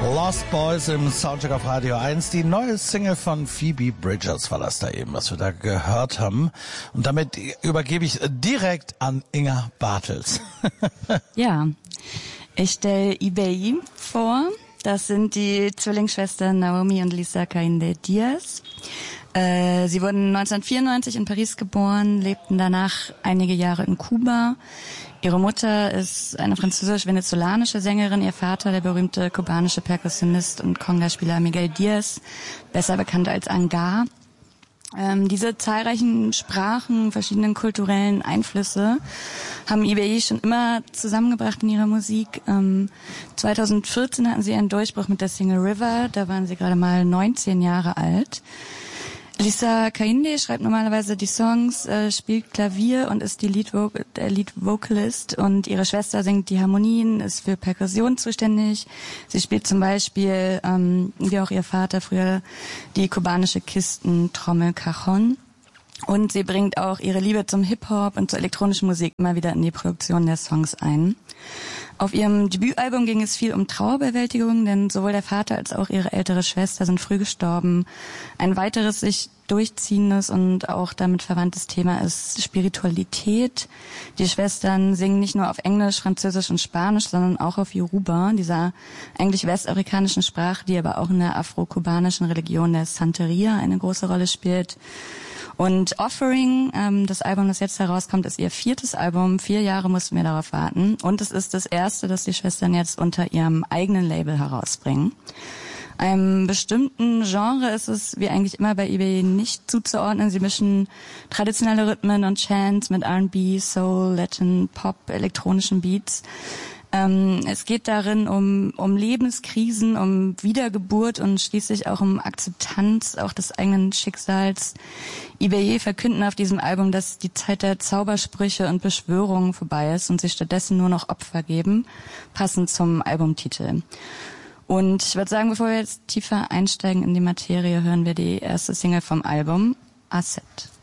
Lost Boys im Soundcheck auf Radio 1. Die neue Single von Phoebe Bridgers war das da eben, was wir da gehört haben. Und damit übergebe ich direkt an Inga Bartels. Ja, ich stelle Ibeyi vor. Das sind die Zwillingsschwestern Naomi und Lisa Kainde Diaz. Sie wurden 1994 in Paris geboren, lebten danach einige Jahre in Kuba. Ihre Mutter ist eine französisch-venezolanische Sängerin, ihr Vater der berühmte kubanische Perkussionist und Conga-Spieler Miguel Diaz, besser bekannt als Angar. Diese zahlreichen Sprachen, verschiedenen kulturellen Einflüsse haben Ibeyi schon immer zusammengebracht in ihrer Musik. 2014 hatten sie einen Durchbruch mit der Single River, da waren sie gerade mal 19 Jahre alt. Lisa Kainde schreibt normalerweise die Songs, spielt Klavier und ist der Lead Vocalist, und ihre Schwester singt die Harmonien, ist für Perkussion zuständig. Sie spielt zum Beispiel, wie auch ihr Vater früher, die kubanische Kistentrommel Cajon. Und sie bringt auch ihre Liebe zum Hip-Hop und zur elektronischen Musik immer wieder in die Produktion der Songs ein. Auf ihrem Debütalbum ging es viel um Trauerbewältigung, denn sowohl der Vater als auch ihre ältere Schwester sind früh gestorben. Ein weiteres sich durchziehendes und auch damit verwandtes Thema ist Spiritualität. Die Schwestern singen nicht nur auf Englisch, Französisch und Spanisch, sondern auch auf Yoruba, dieser eigentlich westafrikanischen Sprache, die aber auch in der afro-kubanischen Religion der Santeria eine große Rolle spielt. Und Offering, das Album, das jetzt herauskommt, ist ihr 4. Album. 4 Jahre mussten wir darauf warten. Und es ist das erste, das die Schwestern jetzt unter ihrem eigenen Label herausbringen. Einem bestimmten Genre ist es, wie eigentlich immer bei Ibeyi, nicht zuzuordnen. Sie mischen traditionelle Rhythmen und Chants mit R&B, Soul, Latin, Pop, elektronischen Beats. Es geht darin um Lebenskrisen, um Wiedergeburt und schließlich auch um Akzeptanz auch des eigenen Schicksals. Ibeyi verkünden auf diesem Album, dass die Zeit der Zaubersprüche und Beschwörungen vorbei ist und sie stattdessen nur noch Opfer geben, passend zum Albumtitel. Und ich würde sagen, bevor wir jetzt tiefer einsteigen in die Materie, hören wir die erste Single vom Album, Asset.